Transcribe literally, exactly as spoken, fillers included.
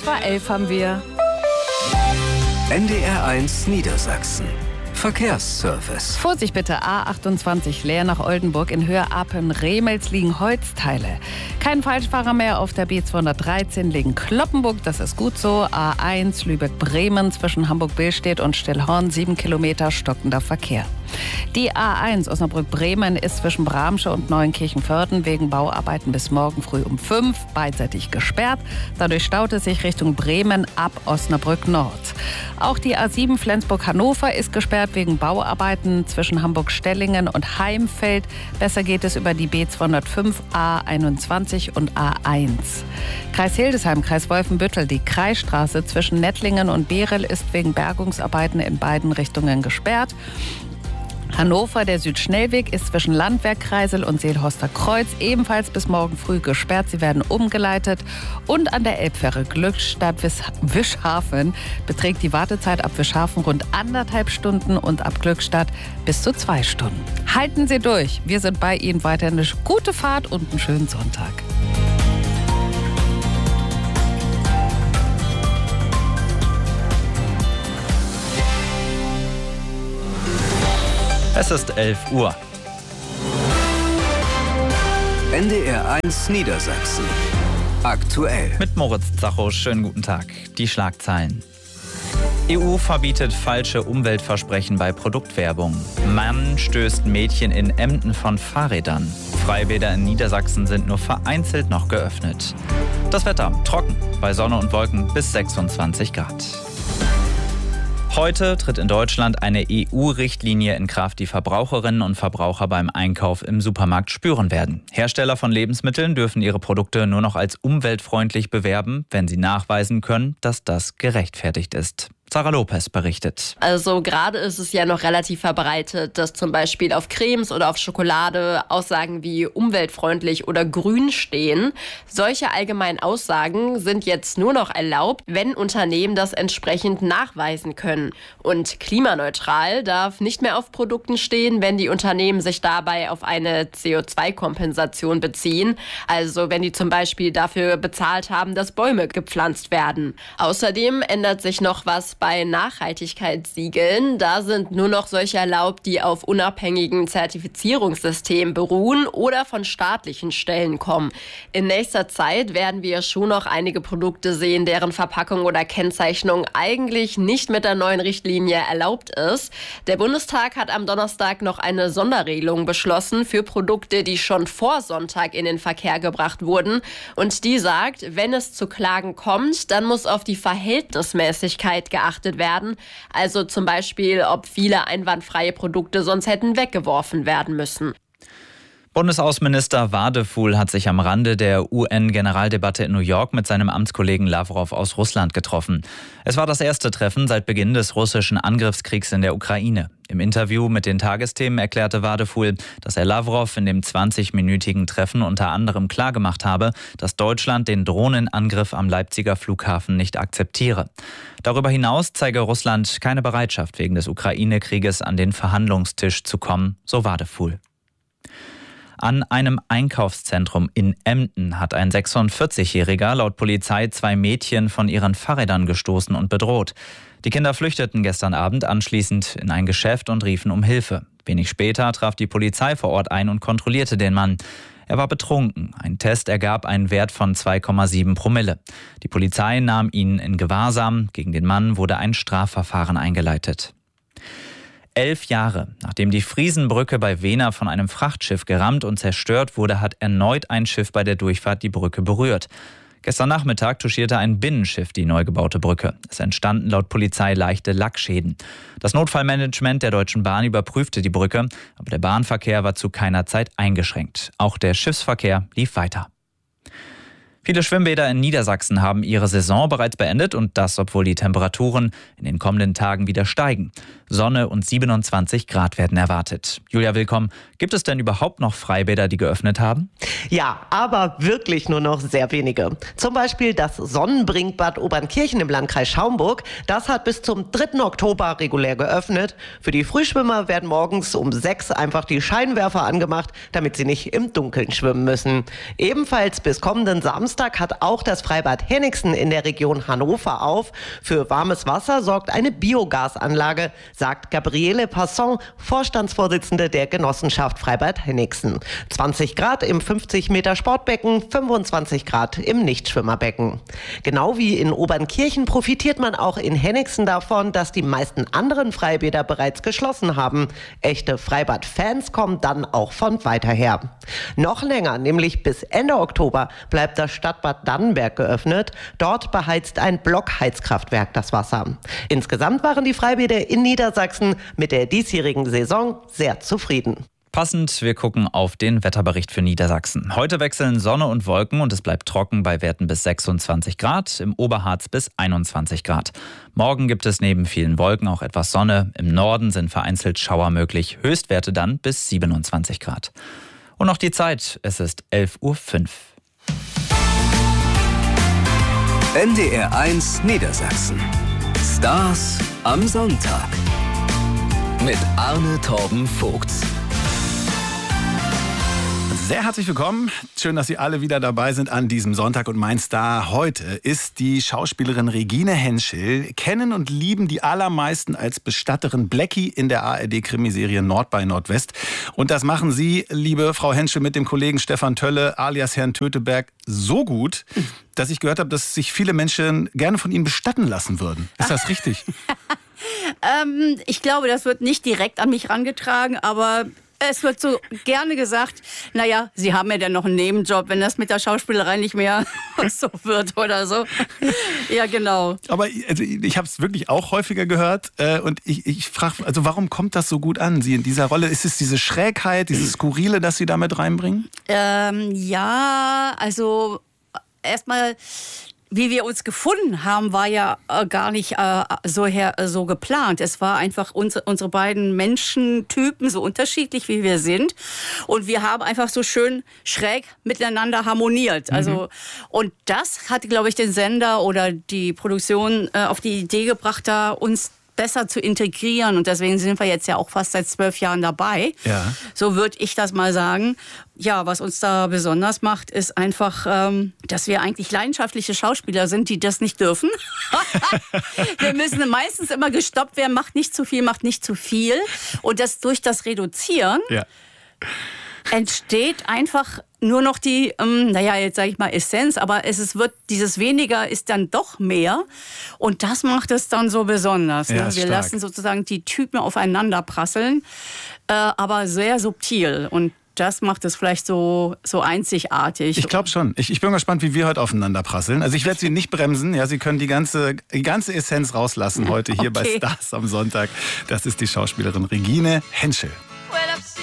vor elf haben wir. N D R eins Niedersachsen. Verkehrsservice. Vorsicht bitte, A achtundzwanzig Leer nach Oldenburg in Höhe Apen-Remels liegen Holzteile. Kein Falschfahrer mehr auf der B zweihundertdreizehn liegen Cloppenburg, das ist gut so. A eins Lübeck-Bremen zwischen Hamburg-Billstedt und Stillhorn, sieben Kilometer stockender Verkehr. Die A eins Osnabrück-Bremen ist zwischen Bramsche und Neuenkirchen-Vörden wegen Bauarbeiten bis morgen früh um fünf beidseitig gesperrt. Dadurch staut es sich Richtung Bremen ab Osnabrück-Nord. Auch die A sieben Flensburg-Hannover ist gesperrt wegen Bauarbeiten zwischen Hamburg-Stellingen und Heimfeld. Besser geht es über die B zweihundertfünf, A einundzwanzig und A eins. Kreis Hildesheim, Kreis Wolfenbüttel. Die Kreisstraße zwischen Nettlingen und Behrel ist wegen Bergungsarbeiten in beiden Richtungen gesperrt. Hannover, der Südschnellweg ist zwischen Landwehrkreisel und Seelhorster Kreuz ebenfalls bis morgen früh gesperrt. Sie werden umgeleitet. Und an der Elbfähre Glückstadt-Wischhafen beträgt die Wartezeit ab Wischhafen rund anderthalb Stunden und ab Glückstadt bis zu zwei Stunden. Halten Sie durch. Wir sind bei Ihnen. Weiterhin eine gute Fahrt und einen schönen Sonntag. Es ist elf Uhr. N D R eins Niedersachsen. Aktuell. Mit Moritz Zacho, schönen guten Tag. Die Schlagzeilen. E U verbietet falsche Umweltversprechen bei Produktwerbung. Mann stößt Mädchen in Emden von Fahrrädern. Freibäder in Niedersachsen sind nur vereinzelt noch geöffnet. Das Wetter trocken, bei Sonne und Wolken bis sechsundzwanzig Grad. Heute tritt in Deutschland eine E U-Richtlinie in Kraft, die Verbraucherinnen und Verbraucher beim Einkauf im Supermarkt spüren werden. Hersteller von Lebensmitteln dürfen ihre Produkte nur noch als umweltfreundlich bewerben, wenn sie nachweisen können, dass das gerechtfertigt ist. Sarah Lopez berichtet. Also gerade ist es ja noch relativ verbreitet, dass zum Beispiel auf Cremes oder auf Schokolade Aussagen wie umweltfreundlich oder grün stehen. Solche allgemeinen Aussagen sind jetzt nur noch erlaubt, wenn Unternehmen das entsprechend nachweisen können. Und klimaneutral darf nicht mehr auf Produkten stehen, wenn die Unternehmen sich dabei auf eine C O zwei Kompensation beziehen. Also wenn die zum Beispiel dafür bezahlt haben, dass Bäume gepflanzt werden. Außerdem ändert sich noch was bei Nachhaltigkeitssiegeln. Da sind nur noch solche erlaubt, die auf unabhängigen Zertifizierungssystemen beruhen oder von staatlichen Stellen kommen. In nächster Zeit werden wir schon noch einige Produkte sehen, deren Verpackung oder Kennzeichnung eigentlich nicht mit der neuen Richtlinie erlaubt ist. Der Bundestag hat am Donnerstag noch eine Sonderregelung beschlossen für Produkte, die schon vor Sonntag in den Verkehr gebracht wurden. Und die sagt, wenn es zu Klagen kommt, dann muss auf die Verhältnismäßigkeit geachtet werden. Also zum Beispiel, ob viele einwandfreie Produkte sonst hätten weggeworfen werden müssen. Bundesaußenminister Wadefuhl hat sich am Rande der U N-Generaldebatte in New York mit seinem Amtskollegen Lawrow aus Russland getroffen. Es war das erste Treffen seit Beginn des russischen Angriffskriegs in der Ukraine. Im Interview mit den Tagesthemen erklärte Wadefuhl, dass er Lawrow in dem zwanzigminütigen Treffen unter anderem klargemacht habe, dass Deutschland den Drohnenangriff am Leipziger Flughafen nicht akzeptiere. Darüber hinaus zeige Russland keine Bereitschaft, wegen des Ukraine-Krieges an den Verhandlungstisch zu kommen, so Wadefuhl. An einem Einkaufszentrum in Emden hat ein sechsundvierzigjähriger laut Polizei zwei Mädchen von ihren Fahrrädern gestoßen und bedroht. Die Kinder flüchteten gestern Abend anschließend in ein Geschäft und riefen um Hilfe. Wenig später traf die Polizei vor Ort ein und kontrollierte den Mann. Er war betrunken. Ein Test ergab einen Wert von zwei Komma sieben Promille. Die Polizei nahm ihn in Gewahrsam. Gegen den Mann wurde ein Strafverfahren eingeleitet. Elf Jahre nachdem die Friesenbrücke bei Wehner von einem Frachtschiff gerammt und zerstört wurde, hat erneut ein Schiff bei der Durchfahrt die Brücke berührt. Gestern Nachmittag touchierte ein Binnenschiff die neu gebaute Brücke. Es entstanden laut Polizei leichte Lackschäden. Das Notfallmanagement der Deutschen Bahn überprüfte die Brücke, aber der Bahnverkehr war zu keiner Zeit eingeschränkt. Auch der Schiffsverkehr lief weiter. Viele Schwimmbäder in Niedersachsen haben ihre Saison bereits beendet und das, obwohl die Temperaturen in den kommenden Tagen wieder steigen. Sonne und siebenundzwanzig Grad werden erwartet. Julia Willkomm, gibt es denn überhaupt noch Freibäder, die geöffnet haben? Ja, aber wirklich nur noch sehr wenige. Zum Beispiel das Sonnenbrinkbad Obernkirchen im Landkreis Schaumburg. Das hat bis zum dritten Oktober regulär geöffnet. Für die Frühschwimmer werden morgens um sechs einfach die Scheinwerfer angemacht, damit sie nicht im Dunkeln schwimmen müssen. Ebenfalls bis kommenden Samstag Samstag hat auch das Freibad Henningsen in der Region Hannover auf. Für warmes Wasser sorgt eine Biogasanlage, sagt Gabriele Passon, Vorstandsvorsitzende der Genossenschaft Freibad Henningsen. zwanzig Grad im fünfzig Meter Sportbecken, fünfundzwanzig Grad im Nichtschwimmerbecken. Genau wie in Obernkirchen profitiert man auch in Henningsen davon, dass die meisten anderen Freibäder bereits geschlossen haben. Echte Freibad-Fans kommen dann auch von weiter her. Noch länger, nämlich bis Ende Oktober, bleibt das Stadtbad Dannenberg geöffnet. Dort beheizt ein Blockheizkraftwerk das Wasser. Insgesamt waren die Freibäder in Niedersachsen mit der diesjährigen Saison sehr zufrieden. Passend, wir gucken auf den Wetterbericht für Niedersachsen. Heute wechseln Sonne und Wolken und es bleibt trocken bei Werten bis sechsundzwanzig Grad, im Oberharz bis einundzwanzig Grad. Morgen gibt es neben vielen Wolken auch etwas Sonne. Im Norden sind vereinzelt Schauer möglich, Höchstwerte dann bis siebenundzwanzig Grad. Und noch die Zeit, es ist elf Uhr fünf. N D R eins Niedersachsen. Stars am Sonntag. Mit Arne Torben Vogts. Sehr herzlich willkommen. Schön, dass Sie alle wieder dabei sind an diesem Sonntag. Und mein Star heute ist die Schauspielerin Regine Henschel. Kennen und lieben die allermeisten als Bestatterin Blackie in der A R D-Krimiserie Nord bei Nordwest. Und das machen Sie, liebe Frau Henschel, mit dem Kollegen Stefan Tölle alias Herrn Töteberg so gut, dass ich gehört habe, dass sich viele Menschen gerne von Ihnen bestatten lassen würden. Ist das richtig? ähm, ich glaube, das wird nicht direkt an mich rangetragen, aber es wird so gerne gesagt, naja, Sie haben ja dann noch einen Nebenjob, wenn das mit der Schauspielerei nicht mehr so wird oder so. Ja, genau. Aber also, ich habe es wirklich auch häufiger gehört äh, und ich, ich frage, also warum kommt das so gut an, Sie in dieser Rolle? Ist es diese Schrägheit, dieses Skurrile, das Sie damit reinbringen? Ähm, ja, also erstmal, wie wir uns gefunden haben, war ja äh, gar nicht äh, so, her, äh, so geplant. Es war einfach unsere, unsere beiden Menschentypen, so unterschiedlich wie wir sind. Und wir haben einfach so schön schräg miteinander harmoniert. Mhm. Also, und das hat, glaube ich, den Sender oder die Produktion äh, auf die Idee gebracht, da uns besser zu integrieren. Und deswegen sind wir jetzt ja auch fast seit zwölf Jahren dabei. Ja. So würde ich das mal sagen. Ja, was uns da besonders macht, ist einfach, ähm, dass wir eigentlich leidenschaftliche Schauspieler sind, die das nicht dürfen. Wir müssen meistens immer gestoppt werden, macht nicht zu viel, macht nicht zu viel. Und das durch das Reduzieren ja. entsteht einfach nur noch die, ähm, naja, jetzt sage ich mal Essenz, aber es ist, wird, dieses weniger ist dann doch mehr und das macht es dann so besonders. Ne? Ja, wir lassen sozusagen die Typen aufeinander prasseln, äh, aber sehr subtil und das macht es vielleicht so, so einzigartig. Ich glaube schon. Ich, ich bin gespannt, wie wir heute aufeinander prasseln. Also ich werde Sie nicht bremsen. Ja, Sie können die ganze, die ganze Essenz rauslassen heute hier okay. bei Stars am Sonntag. Das ist die Schauspielerin Regine Henschel.